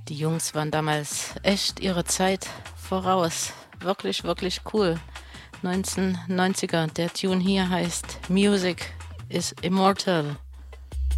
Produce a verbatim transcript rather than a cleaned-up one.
Die Jungs waren damals echt ihrer Zeit voraus. Wirklich, wirklich cool. neunzehnhundertneunziger, der Tune hier heißt Music is Immortal.